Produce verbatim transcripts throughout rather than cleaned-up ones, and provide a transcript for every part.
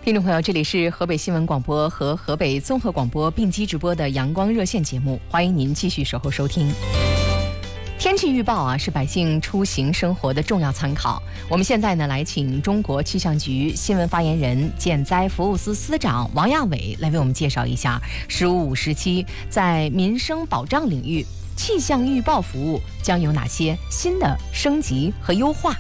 听众朋友，这里是河北新闻广播和河北综合广播并机直播的阳光热线节目，欢迎您继续守候收听。天气预报啊，是百姓出行生活的重要参考。我们现在呢，来请中国气象局新闻发言人、减灾服务司司长王亚伟来为我们介绍一下“十五五”时期在民生保障领域气象预报服务将有哪些新的升级和优化。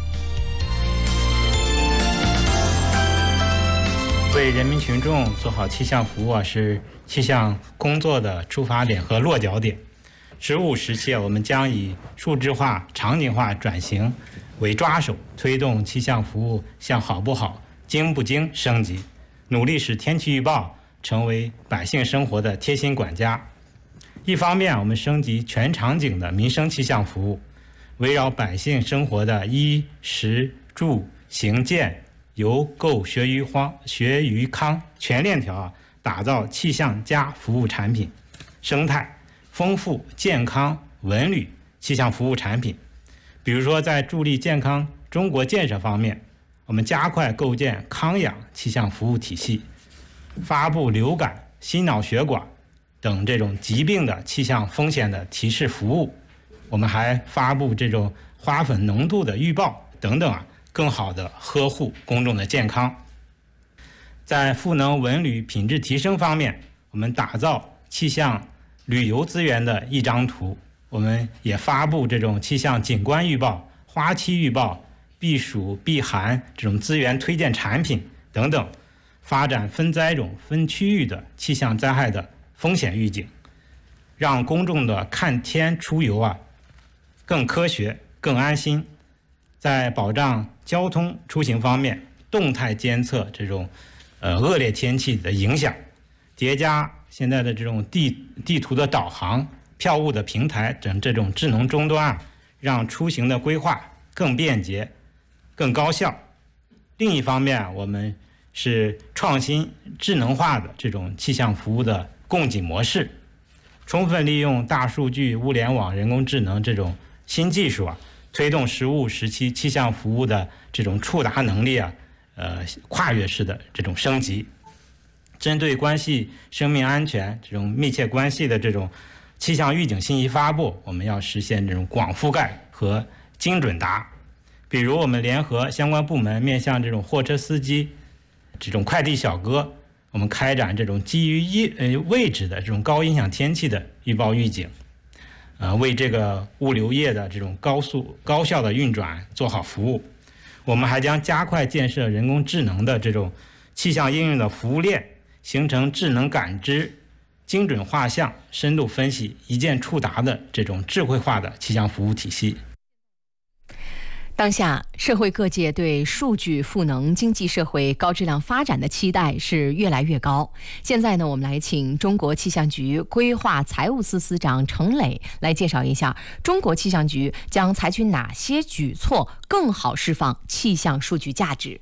为人民群众做好气象服务啊，是气象工作的出发点和落脚点。十五时期，我们将以数字化、场景化转型为抓手，推动气象服务向好不好、精不精升级，努力使天气预报成为百姓生活的贴心管家。一方面，我们升级全场景的民生气象服务，围绕百姓生活的衣食住行健、游购学娱荒学娱康全链条啊，打造气象加服务产品生态。丰富健康文旅气象服务产品，比如说在助力健康中国建设方面，我们加快构建康养气象服务体系，发布流感、心脑血管等这种疾病的气象风险的提示服务。我们还发布这种花粉浓度的预报等等啊，更好的呵护公众的健康。在赋能文旅品质提升方面，我们打造气象旅游资源的一张图，我们也发布这种气象景观预报、花期预报、避暑避寒这种资源推荐产品等等，发展分灾种、分区域的气象灾害的风险预警，让公众的看天出游啊更科学、更安心。在保障交通出行方面，动态监测这种呃恶劣天气的影响，叠加现在的这种地地图的导航、票务的平台等这种智能终端啊，让出行的规划更便捷、更高效。另一方面，我们是创新智能化的这种气象服务的供给模式，充分利用大数据、物联网、人工智能这种新技术啊，推动十五时期气象服务的这种触达能力啊，呃，跨越式的这种升级。针对关系生命安全这种密切关系的这种气象预警信息发布，我们要实现这种广覆盖和精准达。比如我们联合相关部门，面向这种货车司机、这种快递小哥，我们开展这种基于一呃位置的这种高影响天气的预报预警，呃，为这个物流业的这种高速高效的运转做好服务。我们还将加快建设人工智能的这种气象应用的服务链，形成智能感知、精准画像、深度分析、一键触达的这种智慧化的气象服务体系。 当下，社会各界对数据赋能经济社会高质量发展的期待是越来越高。现在呢，我们来请中国气象局规划财务司司长程磊来介绍一下，中国气象局将采取哪些举措，更好释放气象数据价值。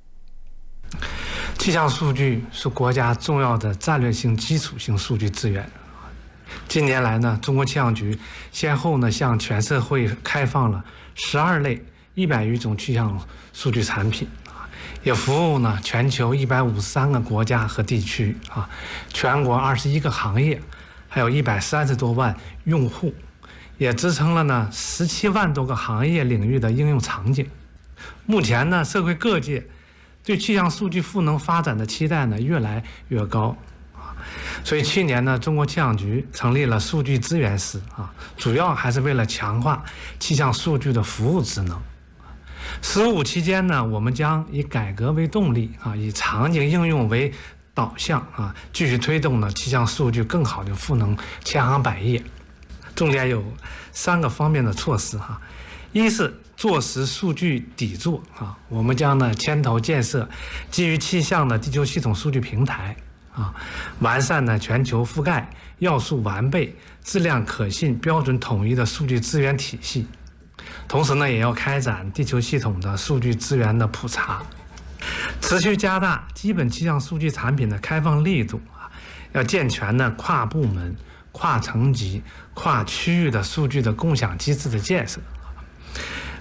气象数据是国家重要的战略性基础性数据资源。近年来呢，中国气象局先后呢向全社会开放了十二类一百余种气象数据产品，也服务呢全球一百五十三个国家和地区啊，全国二十一个行业，还有一百三十多万用户，也支撑了呢十七万多个行业领域的应用场景。目前呢，社会各界对气象数据赋能发展的期待呢越来越高，所以去年呢，中国气象局成立了数据资源司啊，主要还是为了强化气象数据的服务职能。十五期间呢，我们将以改革为动力啊，以场景应用为导向啊，继续推动呢气象数据更好的赋能千行百业。重点有三个方面的措施哈，一是坐实数据底座啊，我们将呢牵头建设基于气象的地球系统数据平台啊，完善呢全球覆盖、要素完备、质量可信、标准统一的数据资源体系。同时呢，也要开展地球系统的数据资源的普查，持续加大基本气象数据产品的开放力度啊，要健全呢跨部门、跨层级、跨区域的数据的共享机制的建设。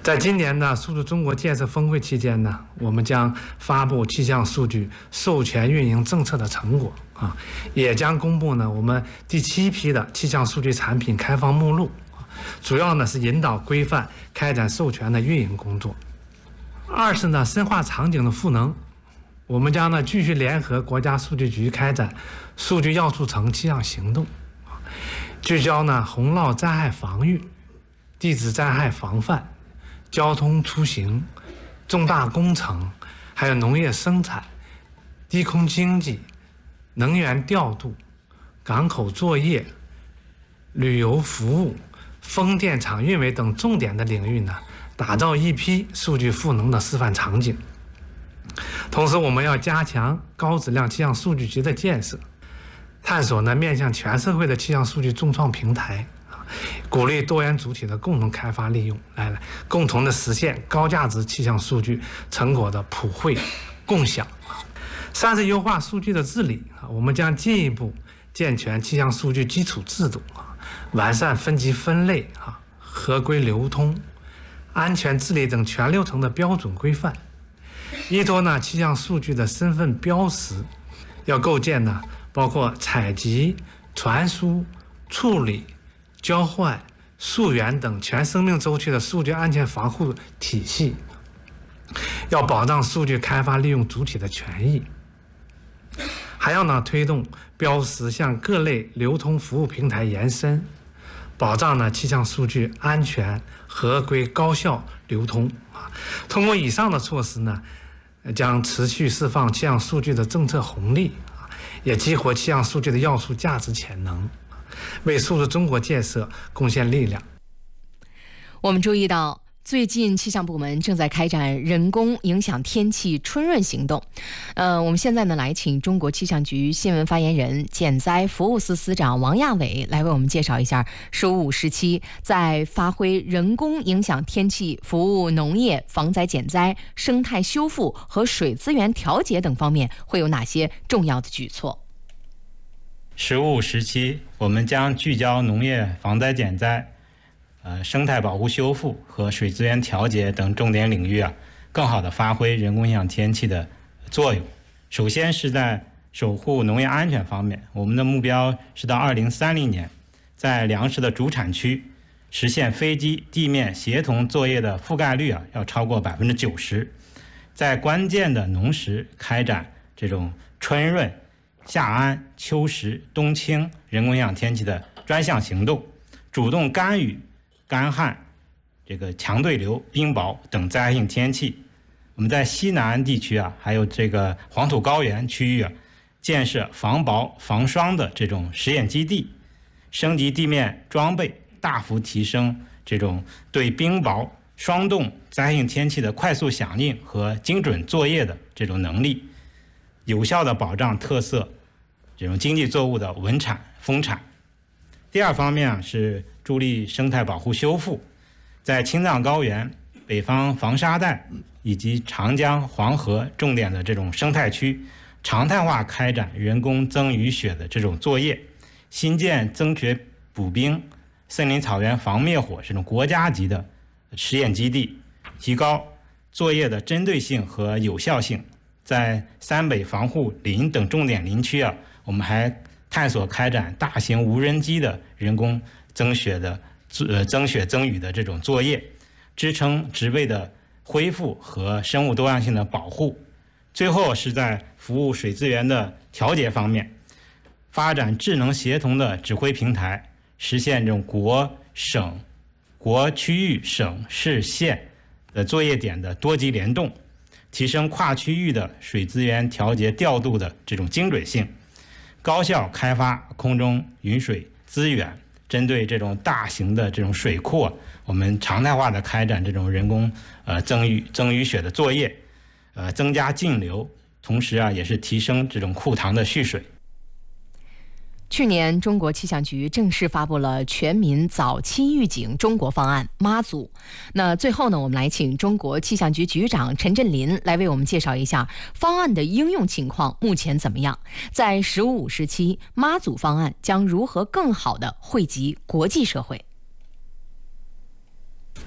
在今年呢数字中国建设峰会期间呢，我们将发布气象数据授权运营政策的成果啊，也将公布呢我们第七批的气象数据产品开放目录，主要呢是引导规范开展授权的运营工作。二是呢深化场景的赋能，我们将呢继续联合国家数据局开展数据要素层气象行动，聚焦呢洪涝灾害防御、地质灾害防范、交通出行、重大工程，还有农业生产、低空经济、能源调度、港口作业、旅游服务、风电场运维等重点的领域呢，打造一批数据赋能的示范场景。同时，我们要加强高质量气象数据集的建设，探索呢面向全社会的气象数据众创平台，鼓励多元主体的共同开发利用，来来共同的实现高价值气象数据成果的普惠共享。三是优化数据的治理，我们将进一步健全气象数据基础制度，完善分级分类、合规流通、安全治理等全流程的标准规范。依托呢气象数据的身份标识，要构建呢包括采集、传输、处理、交换、溯源等全生命周期的数据安全防护体系，要保障数据开发利用主体的权益，还要呢推动标识向各类流通服务平台延伸，保障呢气象数据安全、合规、高效流通。通过以上的措施呢，将持续释放气象数据的政策红利，也激活气象数据的要素价值潜能，为数字中国建设贡献力量。 我们注意到，最近气象部门正在开展人工影响天气春润行动。呃，我们现在呢来请中国气象局新闻发言人、减灾服务司司长王亚伟来为我们介绍一下十五时期在发挥人工影响天气、服务农业、防灾减灾、生态修复和水资源调节等方面会有哪些重要的举措。 十五时期，我们将聚焦农业防灾减灾、呃生态保护修复和水资源调节等重点领域啊，更好地发挥人工影响天气的作用。首先是在守护农业安全方面，我们的目标是到二零三零年，在粮食的主产区实现飞机、地面协同作业的覆盖率啊，要超过百分之九十。在关键的农时开展这种春润、夏安、秋实、冬青人工影响天气的专项行动，主动干预干旱、这个强对流、冰雹等灾害性天气。我们在西南地区啊，还有这个黄土高原区域啊，建设防雹、防霜的这种实验基地，升级地面装备，大幅提升这种对冰雹、霜冻灾害性天气的快速响应和精准作业的这种能力，有效地保障特色这种经济作物的稳产丰产。第二方面啊，是助力生态保护修复，在青藏高原、北方防沙带以及长江、黄河重点的这种生态区，常态化开展人工增雨雪的这种作业，新建增雪补冰、森林草原防灭火这种国家级的实验基地，提高作业的针对性和有效性。在三北防护林等重点林区啊，我们还探索开展大型无人机的人工增雪的呃增雪增雨的这种作业，支撑植被的恢复和生物多样性的保护。最后是在服务水资源的调节方面，发展智能协同的指挥平台，实现这种国省、国区域、省市县的作业点的多级联动，提升跨区域的水资源调节调度的这种精准性，高效开发空中云水资源。针对这种大型的这种水库，我们常态化的开展这种人工呃增雨增雨雪的作业，呃增加径流，同时啊也是提升这种库塘的蓄水。 去年，中国气象局正式发布了全民早期预警中国方案妈祖。那最后呢，我们来请中国气象局局长陈振林来为我们介绍一下方案的应用情况目前怎么样，在十五五时期，妈祖方案将如何更好地惠及国际社会。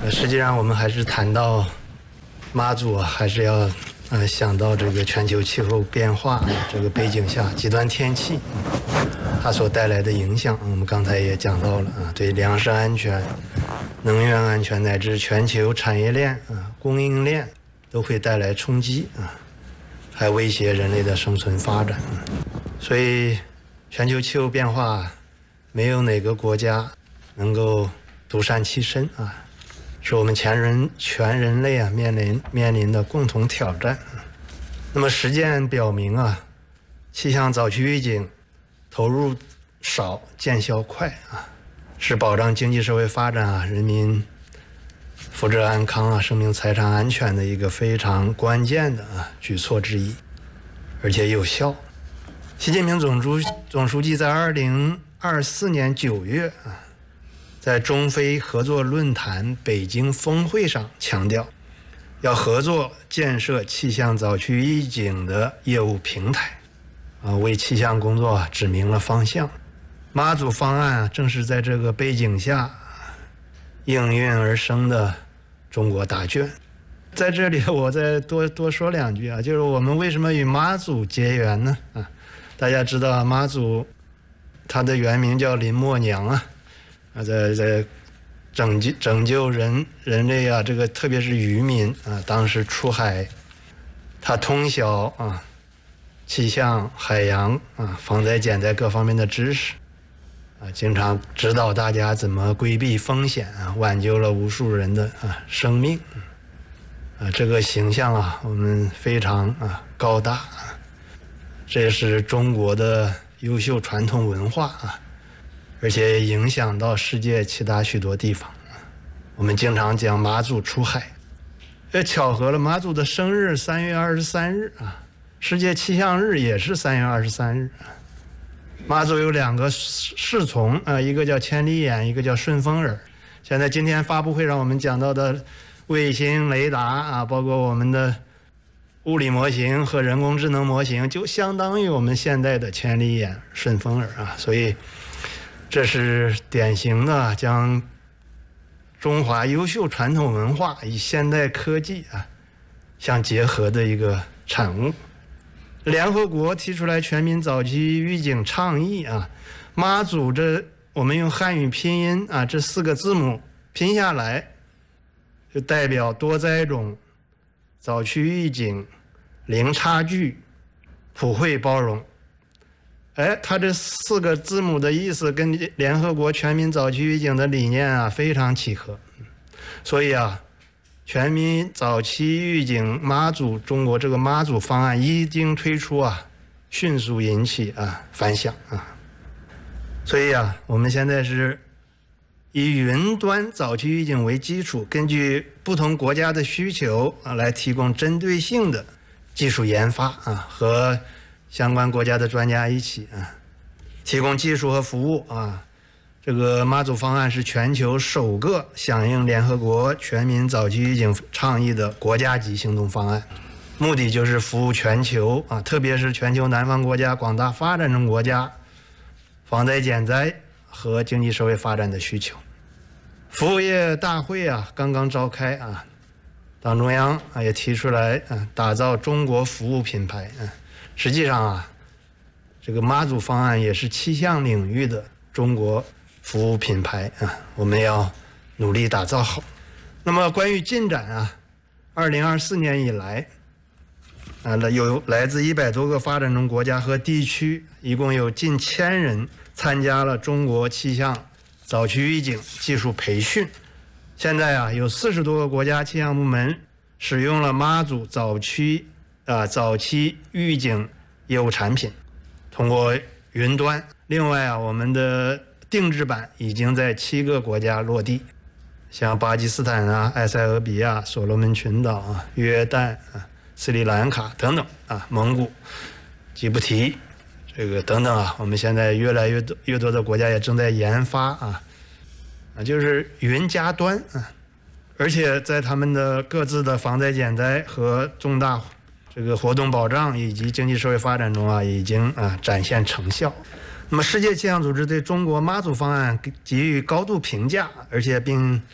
呃，实际上我们还是谈到妈祖啊，还是要呃想到这个全球气候变化这个背景下极端天气它所带来的影响。我们刚才也讲到了啊，对粮食安全、能源安全乃至全球产业链啊、供应链都会带来冲击啊，还威胁人类的生存发展。所以，全球气候变化没有哪个国家能够独善其身啊，是我们全人全人类啊面临面临的共同挑战。那么实践表明啊，气象早期预警投入少、见效快啊，是保障经济社会发展啊、人民福祉安康啊、生命财产安全的一个非常关键的啊举措之一，而且有效。习近平总书总书记在二零二四年九月啊，在中非合作论坛北京峰会上强调，要合作建设气象早期预警的业务平台，啊，为气象工作指明了方向。妈祖方案啊，正是在这个背景下应运而生的中国答卷。在这里我再多多说两句啊，就是我们为什么与妈祖结缘呢？啊，大家知道妈祖她的原名叫林默娘啊，啊，在在拯救拯救人人类啊，这个特别是渔民啊，当时出海，她通晓啊气象、海洋啊、防灾减灾各方面的知识啊，经常指导大家怎么规避风险啊，挽救了无数人的啊生命啊，这个形象啊，我们非常啊高大啊，这是中国的优秀传统文化啊，而且也影响到世界其他许多地方。我们经常讲妈祖出海，也巧合了妈祖的生日三月二十三日啊，世界气象日也是三月二十三日。妈祖有两个侍从啊，一个叫千里眼，一个叫顺风耳。现在今天发布会上我们讲到的卫星雷达啊，包括我们的物理模型和人工智能模型，就相当于我们现代的千里眼、顺风耳啊。所以这是典型的将中华优秀传统文化与现代科技啊相结合的一个产物。联合国提出来全民早期预警倡议啊，妈祖这我们用汉语拼音啊这四个字母拼下来，就代表多灾种、早期预警、零差距、普惠包容。哎，它这四个字母的意思跟联合国全民早期预警的理念啊非常契合，所以啊，全民早期预警妈祖中国这个妈祖方案一经推出啊，迅速引起啊反响啊。所以啊，我们现在是以云端早期预警为基础，根据不同国家的需求啊，来提供针对性的技术研发啊，和相关国家的专家一起啊，提供技术和服务啊。这个妈祖方案是全球首个响应联合国全民早期预警倡议的国家级行动方案，目的就是服务全球啊，特别是全球南方国家、广大发展中国家防灾减灾和经济社会发展的需求。服务业大会啊刚刚召开啊，党中央啊也提出来啊，打造中国服务品牌啊。实际上啊，这个妈祖方案也是气象领域的中国服务品牌啊，我们要努力打造好。那么关于进展啊，二零二四年以来啊，有来自一百多个发展中国家和地区，一共有近千人参加了中国气象早期预警技术培训。现在啊，有四十多个国家气象部门使用了妈祖早期啊早期预警业务产品，通过云端。另外啊，我们的定制版已经在七个国家落地，像巴基斯坦啊、埃塞俄比亚、所罗门群岛啊、约旦啊、斯里兰卡等等啊、蒙古、吉布提，这个等等啊，我们现在越来越多越多的国家也正在研发啊啊，就是云加端啊，而且在他们的各自的防灾减灾和重大这个活动保障以及经济社会发展中啊，已经啊展现成效。那么，世界气象组织对中国妈祖方案给予高度评价，而且并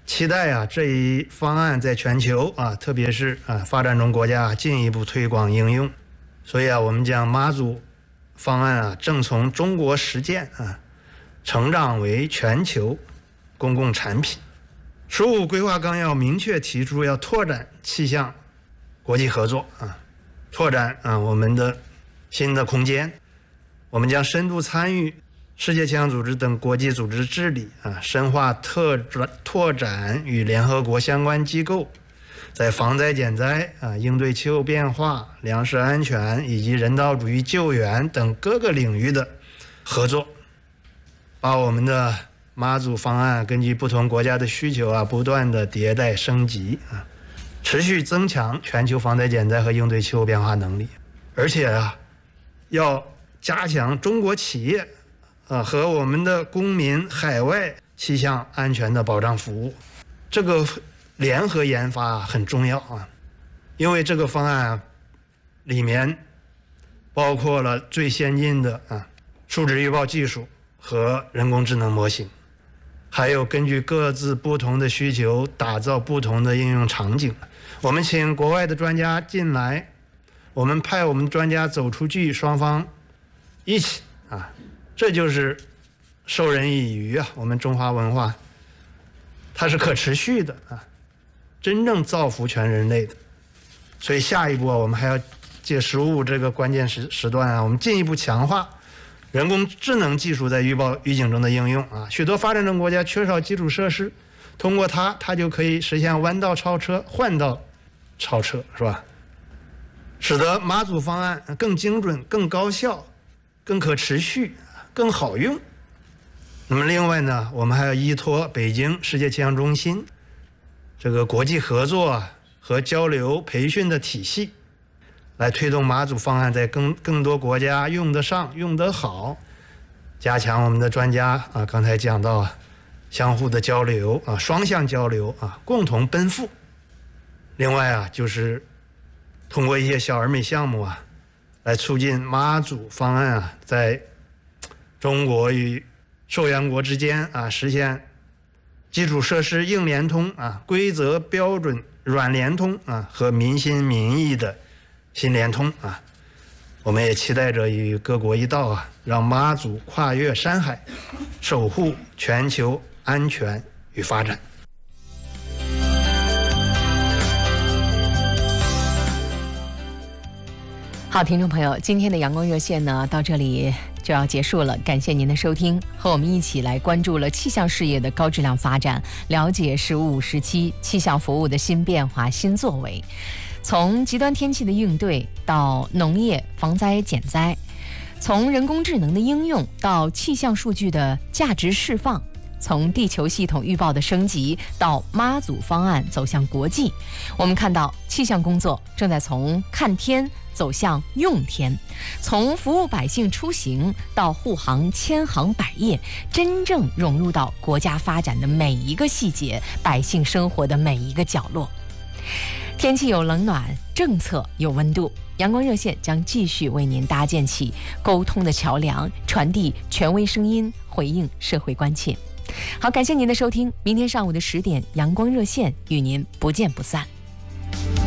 期待啊这一方案在全球啊，特别是啊发展中国家进一步推广应用。所以啊，我们将妈祖方案啊正从中国实践啊成长为全球公共产品。十五规划纲要明确提出要拓展气象国际合作啊，拓展啊我们的新的空间。我们将深度参与世界气象组织等国际组织治理啊，深化拓展拓展与联合国相关机构在防灾减灾啊、应对气候变化、粮食安全以及人道主义救援等各个领域的合作，把我们的妈祖方案根据不同国家的需求啊，不断的迭代升级啊，持续增强全球防灾减灾和应对气候变化能力，而且啊，要加强中国企业啊和我们的公民海外气象安全的保障服务。这个联合研发很重要啊，因为这个方案啊里面包括了最先进的啊数值预报技术和人工智能模型，还有根据各自不同的需求打造不同的应用场景。我们请国外的专家进来，我们派我们专家走出去，双方一起啊，这就是授人以渔啊！我们中华文化，它是可持续的啊，真正造福全人类的。所以下一步啊，我们还要借十五这个关键时时段啊，我们进一步强化人工智能技术在预报预警中的应用啊。许多发展中国家缺少基础设施，通过它，它就可以实现弯道超车、换道超车，是吧？使得妈祖方案更精准、更高效、更可持续、更好用。那么另外呢，我们还要依托北京世界气象中心这个国际合作和交流培训的体系，来推动妈祖方案在更更多国家用得上、用得好，加强我们的专家啊，刚才讲到相互的交流啊，双向交流啊，共同奔赴。另外啊，就是通过一些小而美项目啊，来促进妈祖方案啊，在中国与受援国之间啊，实现基础设施硬联通啊，规则标准软联通啊，和民心民意的新联通啊。我们也期待着与各国一道啊，让妈祖跨越山海，守护全球安全与发展。 好，听众朋友，今天的阳光热线呢，到这里就要结束了，感谢您的收听，和我们一起来关注了气象事业的高质量发展，了解十五五时期气象服务的新变化、新作为。从极端天气的应对到农业防灾减灾，从人工智能的应用到气象数据的价值释放，从地球系统预报的升级到妈祖方案走向国际，我们看到气象工作正在从看天走向用天，从服务百姓出行到护航千行百业，真正融入到国家发展的每一个细节，百姓生活的每一个角落。天气有冷暖，政策有温度，阳光热线将继续为您搭建起沟通的桥梁，传递权威声音，回应社会关切。好，感谢您的收听，明天上午的十点，阳光热线与您不见不散。